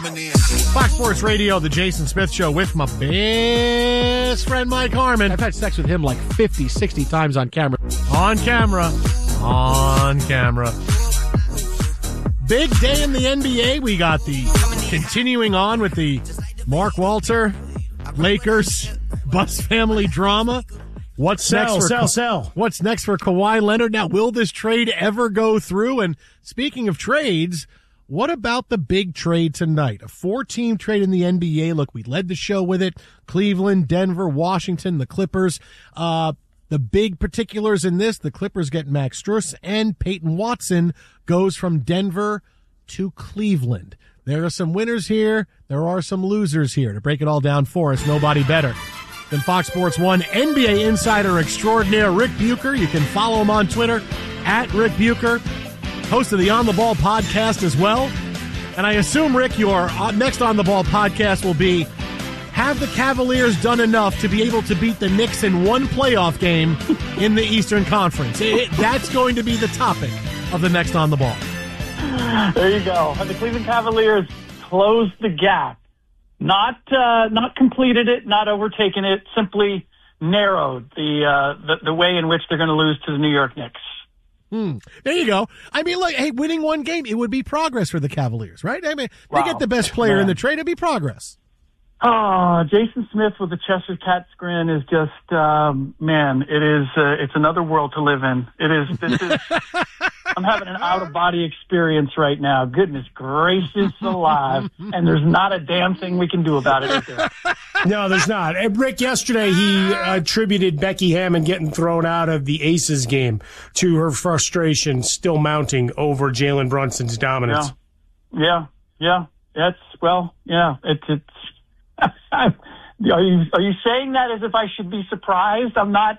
Fox Sports Radio, the Jason Smith Show with my best friend Mike Harmon. I've had sex with him like 50, 60 times on camera. On camera. Big day in the NBA. We got the continuing on with the Mark Walter, Lakers, Bus family drama. What's next for Kawhi Leonard? Now, will this trade ever go through? And speaking of trades, what about the big trade tonight? A 4-team trade in the NBA. Look, we led the show with it. Cleveland, Denver, Washington, the Clippers. The big particulars in this, the Clippers get Max Strus and Peyton Watson goes from Denver to Cleveland. There are some winners here. There are some losers here. To break it all down for us, nobody better than Fox Sports 1 NBA insider extraordinaire Rick Bucher. You can follow him on Twitter at Rick Bucher. Host of the On the Ball podcast as well. And I assume, Rick, your next On the Ball podcast will be, have the Cavaliers done enough to be able to beat the Knicks in one playoff game in the Eastern Conference? That's going to be the topic of the next On the Ball. There you go. Have the Cleveland Cavaliers closed the gap? Not completed it, not overtaken it, simply narrowed the way in which they're going to lose to the New York Knicks. There you go. I mean, look, hey, winning one game, it would be progress for the Cavaliers, right? I mean, they get the best player in the trade, it'd be progress. Oh, Jason Smith with the Cheshire Cat's grin is just, it's another world to live in. I'm having an out-of-body experience right now. Goodness gracious alive. And there's not a damn thing we can do about it, is there? No, there's not. And Rick, yesterday he attributed Becky Hammon getting thrown out of the Aces game to her frustration still mounting over Jalen Brunson's dominance. Yeah. It's Are you saying that as if I should be surprised? I'm not.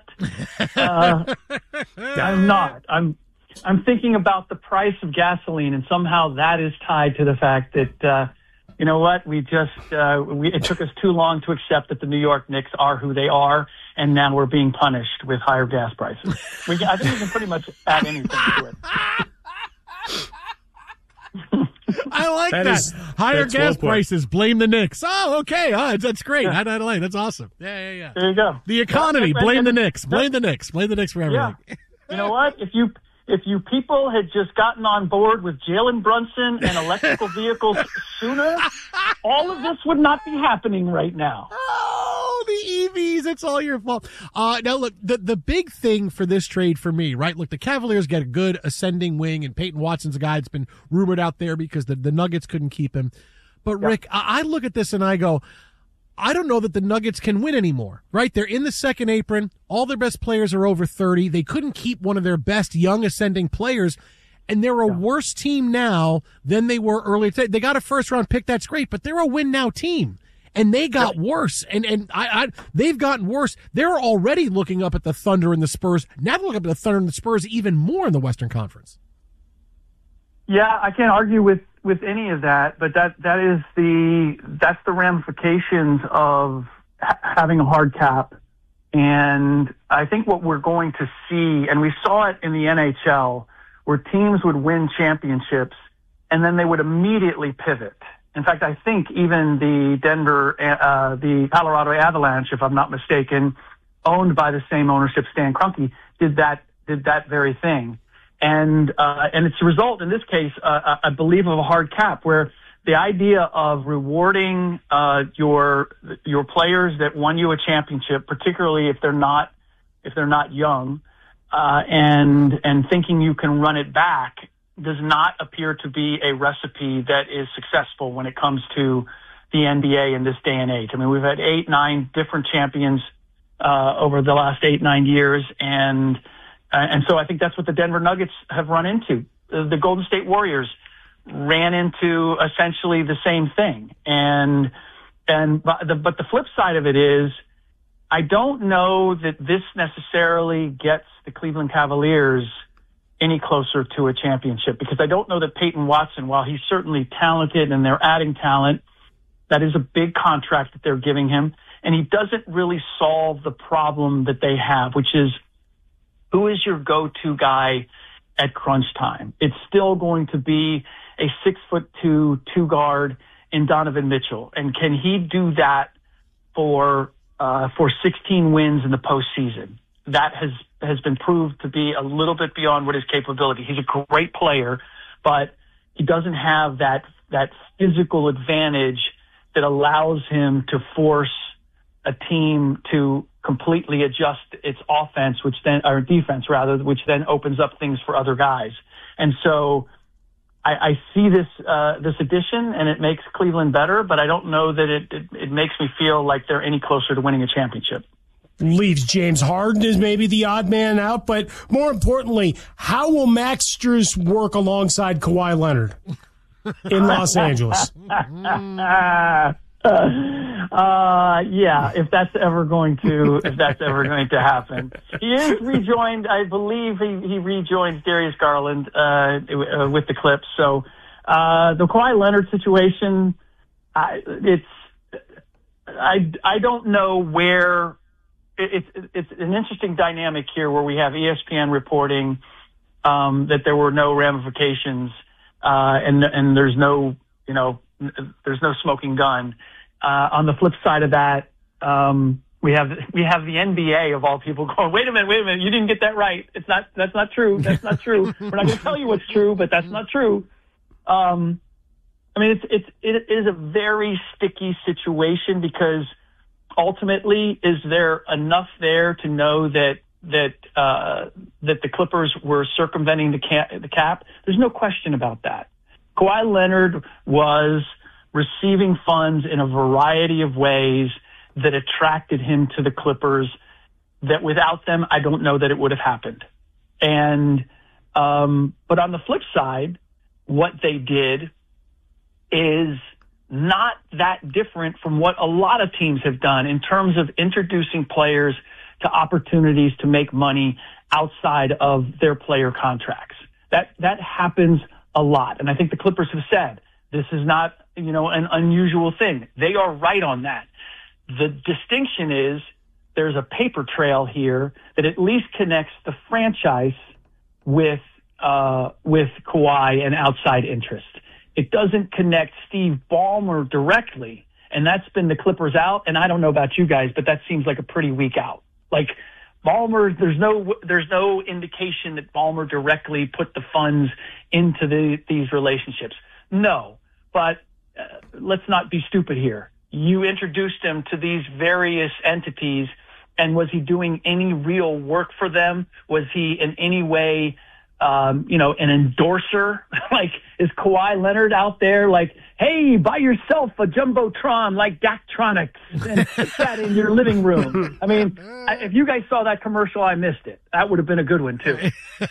I'm not. I'm thinking about the price of gasoline, and somehow that is tied to the fact that you know what? It took us too long to accept that the New York Knicks are who they are, and now we're being punished with higher gas prices. I think we can pretty much add anything to it. I like that. Higher gas prices, blame the Knicks. Oh, okay. That's great. I like. That's awesome. Yeah. There you go. The economy, blame the Knicks. Blame the Knicks. Blame the Knicks for everything. Yeah. You know what? If you people had just gotten on board with Jalen Brunson and electrical vehicles sooner, all of this would not be happening right now. Oh, the EVs, it's all your fault. Now, look, the big thing for this trade for me, right? Look, the Cavaliers get a good ascending wing, and Peyton Watson's a guy that's been rumored out there because the Nuggets couldn't keep him. But, Rick, I look at this and I go, I don't know that the Nuggets can win anymore, right? They're in the second apron. All their best players are over 30. They couldn't keep one of their best young ascending players, and they're a worse team now than they were earlier. They got a first-round pick. That's great, but they're a win-now team, and they got worse, and they've gotten worse. They're already looking up at the Thunder and the Spurs. Now they're looking up at the Thunder and the Spurs even more in the Western Conference. Yeah, I can't argue with any of that, but that's the ramifications of having a hard cap. And I think what we're going to see, and we saw it in the NHL, where teams would win championships and then they would immediately pivot. In fact, I think even the Colorado Avalanche, if I'm not mistaken, owned by the same ownership, Stan Kroenke, did that very thing. And it's a result, in this case, I believe, of a hard cap, where the idea of rewarding your players that won you a championship, particularly if they're not young, and thinking you can run it back, does not appear to be a recipe that is successful when it comes to the NBA in this day and age. I mean, we've had 8-9 different champions over the last 8-9 years, and so I think that's what the Denver Nuggets have run into. The Golden State Warriors ran into essentially the same thing. But the flip side of it is, I don't know that this necessarily gets the Cleveland Cavaliers any closer to a championship, because I don't know that Peyton Watson, while he's certainly talented and they're adding talent, that is a big contract that they're giving him, and he doesn't really solve the problem that they have, which is, who is your go-to guy at crunch time? It's still going to be a 6'2" two guard, in Donovan Mitchell, and can he do that for 16 wins in the postseason? That has been proved to be a little bit beyond what his capability. He's a great player, but he doesn't have that physical advantage that allows him to force a team to completely adjust its offense, or defense rather, which then opens up things for other guys. And so I see this addition, and it makes Cleveland better, but I don't know that it makes me feel like they're any closer to winning a championship. Leaves James Harden as maybe the odd man out, but more importantly, how will Max Strus work alongside Kawhi Leonard in Los Angeles? Yeah, if that's ever going to happen. He is rejoined, I believe he rejoins Darius Garland with the Clips. So the Kawhi Leonard situation, I don't know where. It's an interesting dynamic here where we have ESPN reporting that there were no ramifications and there's no smoking gun. On the flip side of that, we have the NBA of all people going, wait a minute, you didn't get that right. That's not true. That's not true. We're not going to tell you what's true, but that's not true. I mean, it is a very sticky situation because ultimately, is there enough there to know that the Clippers were circumventing the cap? There's no question about that. Kawhi Leonard was receiving funds in a variety of ways that attracted him to the Clippers, that without them, I don't know that it would have happened. And but on the flip side, what they did is not that different from what a lot of teams have done in terms of introducing players to opportunities to make money outside of their player contracts. That happens a lot. And I think the Clippers have said this is not, an unusual thing. They are right on that. The distinction is there's a paper trail here that at least connects the franchise with Kawhi and outside interest. It doesn't connect Steve Ballmer directly, and that's been the Clippers out. And I don't know about you guys, but that seems like a pretty weak out. Like Ballmer, there's no indication that Ballmer directly put the funds into these relationships. No, but let's not be stupid here. You introduced him to these various entities, and was he doing any real work for them? Was he in any way an endorser? Like, is Kawhi Leonard out there like, hey, buy yourself a Jumbotron like Daktronics and put that in your living room? I mean, if you guys saw that commercial, I missed it. That would have been a good one too.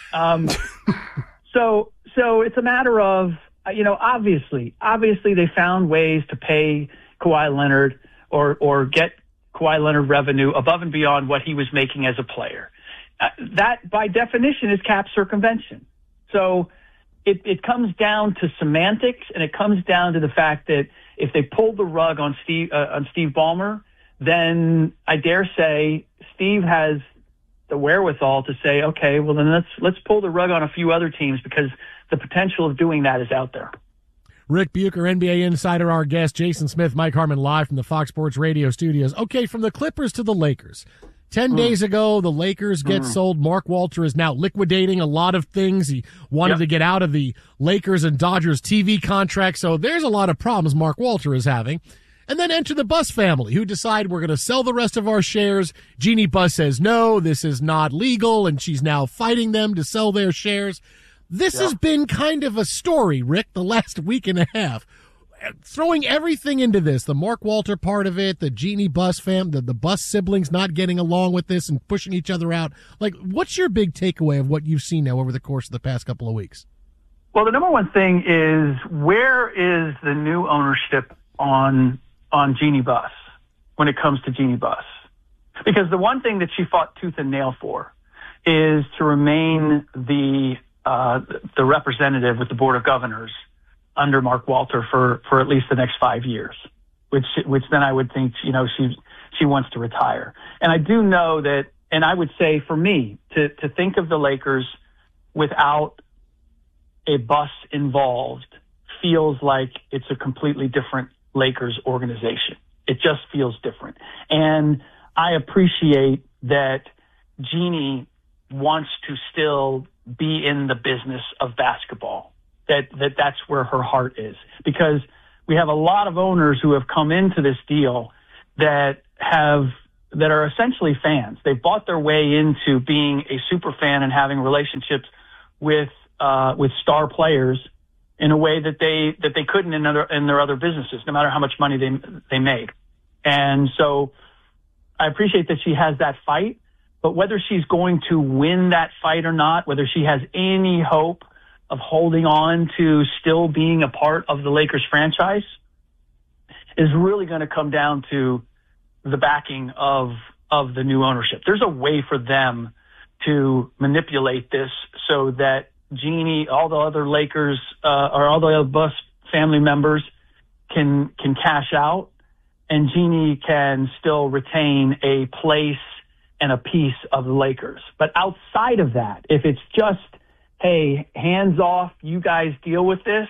So it's a matter of, obviously they found ways to pay Kawhi Leonard or get Kawhi Leonard revenue above and beyond what he was making as a player. That, by definition, is cap circumvention. So it comes down to semantics, and it comes down to the fact that if they pulled the rug on Steve Ballmer, then I dare say Steve has the wherewithal to say, okay, well then let's pull the rug on a few other teams because the potential of doing that is out there. Rick Bucher, NBA insider, our guest. Jason Smith, Mike Harmon, live from the Fox Sports Radio studios. Okay, from the Clippers to the Lakers. 10 days ago, the Lakers get sold. Mark Walter is now liquidating a lot of things. He wanted to get out of the Lakers and Dodgers TV contract, so there's a lot of problems Mark Walter is having. And then enter the Buss family, who decide we're going to sell the rest of our shares. Jeannie Buss says, no, this is not legal, and she's now fighting them to sell their shares. This has been kind of a story, Rick, the last week and a half. Throwing everything into this, the Mark Walter part of it, the Jeannie Buss the Buss siblings not getting along with this and pushing each other out. Like, what's your big takeaway of what you've seen now over the course of the past couple of weeks? Well, the number one thing is, where is the new ownership on Jeannie Buss when it comes to Jeannie Buss? Because the one thing that she fought tooth and nail for is to remain the representative with the Board of Governors under Mark Walter for at least the next 5 years, which then I would think, she wants to retire. And I do know that, and I would say for me to think of the Lakers without a Buss involved feels like it's a completely different Lakers organization. It just feels different. And I appreciate that Jeanie wants to still be in the business of basketball, that's where her heart is. Because we have a lot of owners who have come into this deal that are essentially fans. They've bought their way into being a super fan and having relationships with star players in a way that they couldn't in their other businesses, no matter how much money they made. And so I appreciate that she has that fight, but whether she's going to win that fight or not, whether she has any hope of holding on to still being a part of the Lakers franchise, is really going to come down to the backing of the new ownership. There's a way for them to manipulate this so that Jeanie, all the other Lakers, or all the other Buss family members can cash out, and Jeanie can still retain a place and a piece of the Lakers. But outside of that, if it's just, hey, hands off, you guys deal with this,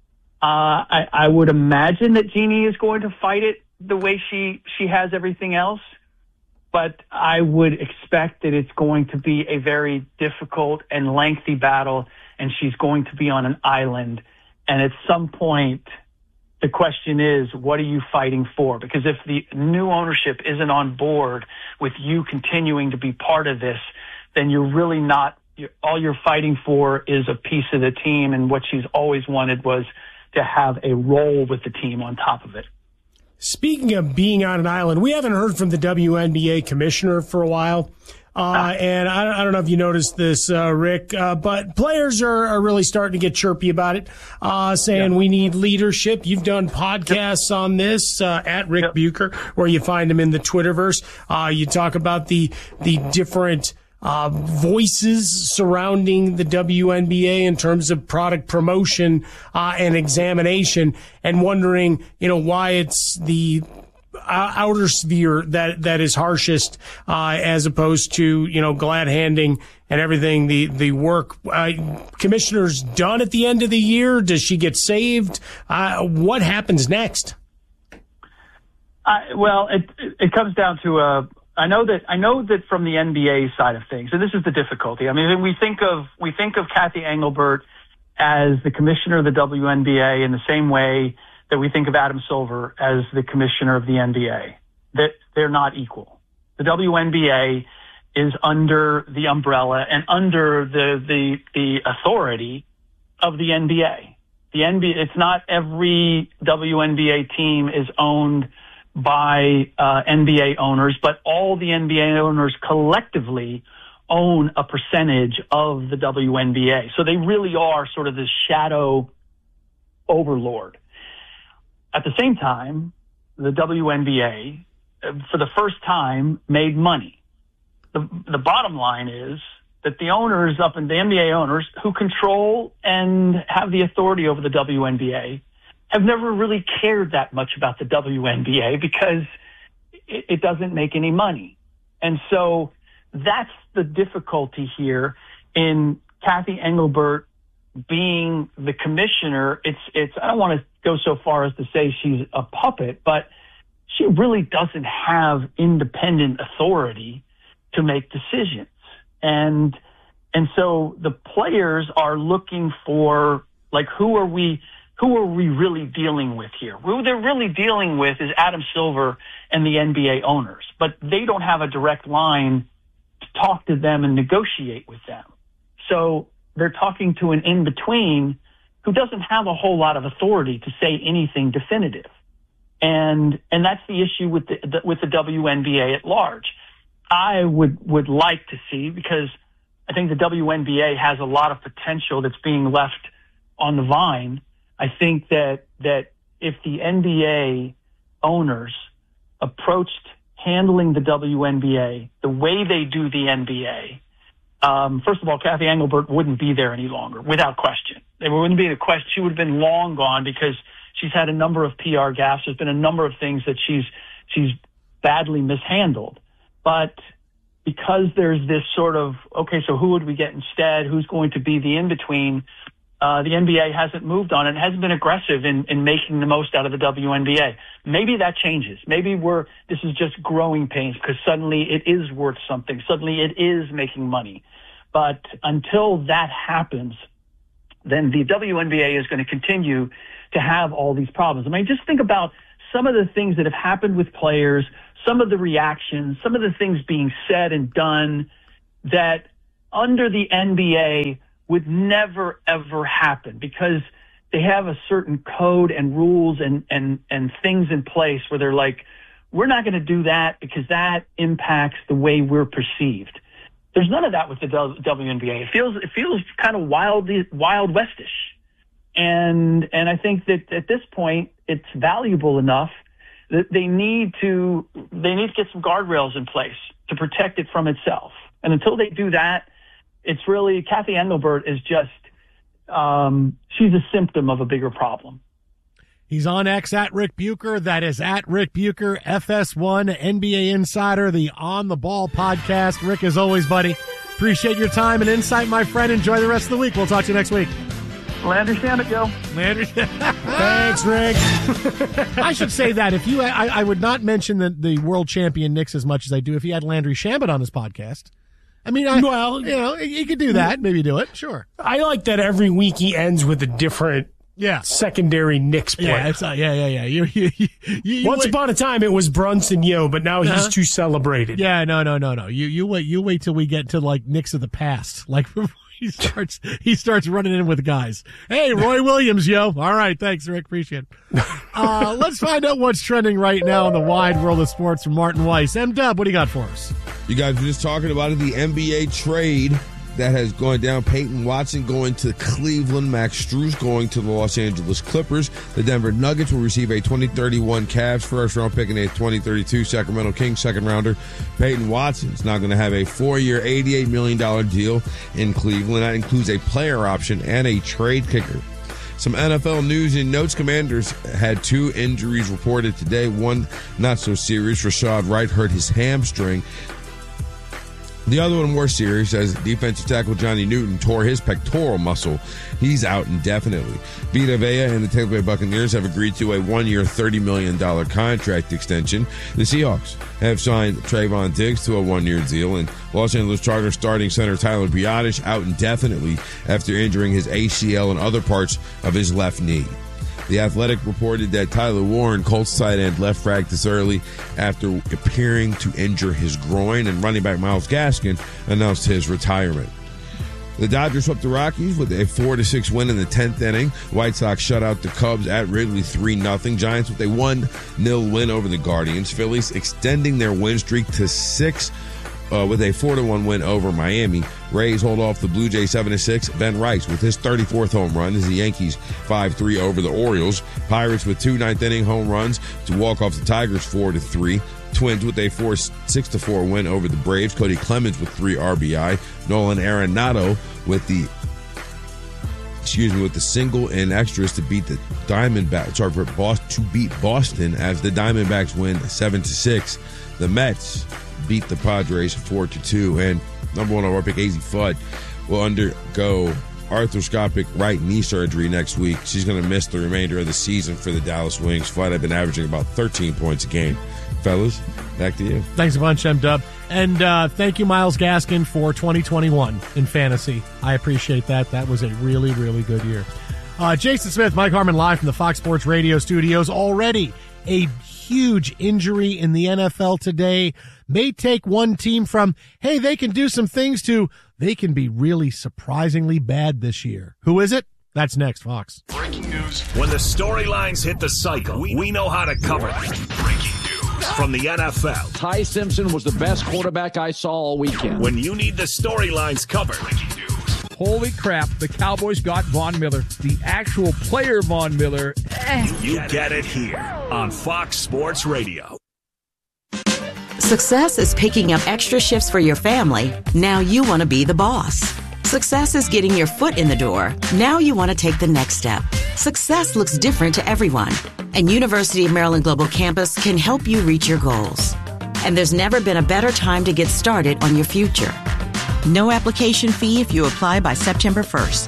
I would imagine that Jeanie is going to fight it the way she has everything else. But I would expect that it's going to be a very difficult and lengthy battle, and she's going to be on an island. And at some point, the question is, what are you fighting for? Because if the new ownership isn't on board with you continuing to be part of this, then you're really not, all you're fighting for is a piece of the team. And what she's always wanted was to have a role with the team on top of it. Speaking of being on an island, we haven't heard from the WNBA commissioner for a while. And I don't know if you noticed this, Rick, but players are really starting to get chirpy about it, saying we need leadership. You've done podcasts on this, at Rick Bucher, where you find him in the Twitterverse. You talk about the different voices surrounding the WNBA in terms of product promotion and examination, and wondering, why it's the outer sphere that is harshest, as opposed to, glad handing and everything, the work. Commissioner's done at the end of the year. Does she get saved? What happens next? Well, it comes down to I know that from the NBA side of things, and this is the difficulty. I mean, we think of Kathy Engelbert as the commissioner of the WNBA in the same way that we think of Adam Silver as the commissioner of the NBA. That they're not equal. The WNBA is under the umbrella and under the authority of the NBA. The NBA, it's not every WNBA team is owned by NBA owners, but all the NBA owners collectively own a percentage of the WNBA. So they really are sort of this shadow overlord. At the same time, the WNBA, for the first time, made money. The bottom line is that the owners the NBA owners who control and have the authority over the WNBA have never really cared that much about the WNBA because it doesn't make any money. And so that's the difficulty here in Kathy Engelbert being the commissioner. It's I don't want to go so far as to say she's a puppet, but she really doesn't have independent authority to make decisions. And so the players are looking for, like, who are we really dealing with here? Who they're really dealing with is Adam Silver and the NBA owners, but they don't have a direct line to talk to them and negotiate with them. So they're talking to an in-between who doesn't have a whole lot of authority to say anything definitive. And that's the issue with the WNBA at large. I would like to see, because I think the WNBA has a lot of potential that's being left on the vine. I think that if the NBA owners approached handling the WNBA the way they do the NBA, first of all, Kathy Engelbert wouldn't be there any longer, without question. There wouldn't be the question. She would have been long gone because she's had a number of PR gaffes. There's been a number of things that she's badly mishandled. But because there's this sort of, okay, so who would we get instead? Who's going to be the in-between? the NBA hasn't moved on it, hasn't been aggressive in making the most out of the WNBA. Maybe that changes. Maybe this is just growing pains because suddenly it is worth something. Suddenly it is making money. But until that happens, then the WNBA is going to continue to have all these problems. I mean, just think about some of the things that have happened with players, some of the reactions, some of the things being said and done that under the NBA would never, ever happen because they have a certain code and rules and things in place where they're like, we're not going to do that because that impacts the way we're perceived. There's none of that with the WNBA. It feels kind of Wild Westish. And I think that at this point, it's valuable enough that they need to get some guardrails in place to protect it from itself. And until they do that, it's really Kathy Engelbert is just she's a symptom of a bigger problem. He's on X at Rick Bucher. That is at Rick Bucher, FS1, NBA Insider, the On the Ball podcast. Rick, as always, buddy, appreciate your time and insight, my friend. Enjoy the rest of the week. We'll talk to you next week. Landry Shamet, yo. Landry. Thanks, Rick. I should say that if you, I would not mention the world champion Knicks as much as I do if you had Landry Shamet on this podcast. I mean, you could do that. Maybe do it. Sure. I like that every week he ends with a different secondary Knicks player. Yeah. Once upon a time, it was Brunson Yo, but now he's too celebrated. Yeah, no. You wait till we get to like Knicks of the past. Like he starts running in with guys. Hey, Roy Williams, yo. All right, thanks, Rick. Appreciate it. Let's find out what's trending right now in the wide world of sports from Martin Weiss. M-Dub, what do you got for us? You guys were just talking about the NBA trade that has gone down. Peyton Watson going to Cleveland. Max Strus going to the Los Angeles Clippers. The Denver Nuggets will receive a 2031 Cavs first-round pick and a 2032 Sacramento Kings second-rounder. Peyton Watson's now going to have a 4-year, $88 million deal in Cleveland. That includes a player option and a trade kicker. Some NFL news and notes. Commanders had 2 injuries reported today. One not so serious. Rashad Wright hurt his hamstring. The other one more serious, as defensive tackle Johnny Newton tore his pectoral muscle. He's out indefinitely. Vita Vea and the Tampa Bay Buccaneers have agreed to a 1-year, $30 million contract extension. The Seahawks have signed Trayvon Diggs to a 1-year deal, and Los Angeles Chargers starting center Tyler Biadasz out indefinitely after injuring his ACL and other parts of his left knee. The Athletic reported that Tyler Warren, Colts tight end, left practice early after appearing to injure his groin, and running back Myles Gaskin announced his retirement. The Dodgers swept the Rockies with a 4-6 win in the 10th inning. White Sox shut out the Cubs at Wrigley 3-0. Giants with a 1-0 win over the Guardians. Phillies extending their win streak to 6 with a 4-1 win over Miami. Rays hold off the Blue Jays 7-6. Ben Rice with his 34th home run as the Yankees 5-3 over the Orioles. Pirates with 2 ninth-inning home runs to walk off the Tigers 4-3. Twins with a 6-4 win over the Braves. Cody Clemens with 3 RBI. Nolan Arenado with the single and extras to beat the Diamondbacks. To beat Boston as the Diamondbacks win 7-6. The Mets beat the Padres 4-2, and number 1 overall pick AZ Fudd will undergo arthroscopic right knee surgery next week. She's going to miss the remainder of the season for the Dallas Wings. Fudd have been averaging about 13 points a game. Fellas, back to you. Thanks a bunch, M-Dub. And thank you, Myles Gaskin, for 2021 in fantasy. I appreciate that. That was a really, really good year. Jason Smith, Mike Harmon live from the Fox Sports Radio studios. Already a huge injury in the NFL today. May take one team from, hey, they can do some things, to they can be really surprisingly bad this year. Who is it? That's next, Fox. Breaking news. When the storylines hit the cycle, we know how to cover them. Breaking news from the NFL. Ty Simpson was the best quarterback I saw all weekend. When you need the storylines covered. Breaking news. Holy crap, the Cowboys got Von Miller. The actual player Von Miller. You get it here on Fox Sports Radio. Success is picking up extra shifts for your family. Now you want to be the boss. Success is getting your foot in the door. Now you want to take the next step. Success looks different to everyone, and University of Maryland Global Campus can help you reach your goals. And there's never been a better time to get started on your future. No application fee if you apply by September 1st.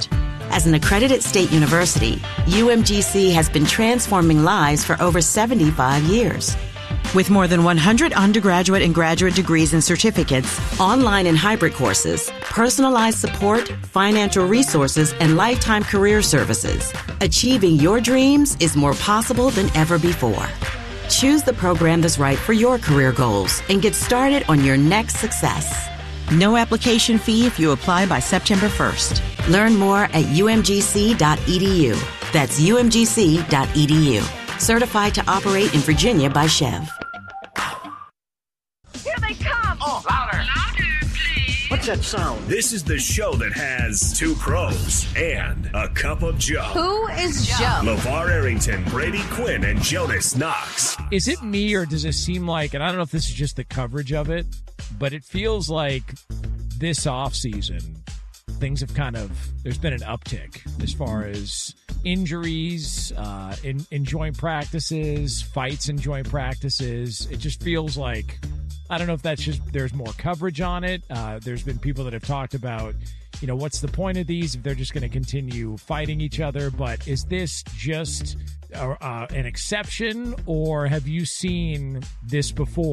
As an accredited state university, UMGC has been transforming lives for over 75 years. With more than 100 undergraduate and graduate degrees and certificates, online and hybrid courses, personalized support, financial resources, and lifetime career services, achieving your dreams is more possible than ever before. Choose the program that's right for your career goals and get started on your next success. No application fee if you apply by September 1st. Learn more at umgc.edu. That's umgc.edu. Certified to operate in Virginia by Chev. Here they come! Oh, louder! Louder, please! What's that sound? This is the show that has two pros and a cup of Joe. Who is Joe? LeVar Arrington, Brady Quinn, and Jonas Knox. Is it me, or does it seem like, and I don't know if this is just the coverage of it, but it feels like this offseason, things have there's been an uptick as far as injuries, in joint practices, fights in joint practices. It just feels like, I don't know if that's just there's more coverage on it. There's been people that have talked about, what's the point of these if they're just going to continue fighting each other? But is this just an exception, or have you seen this before?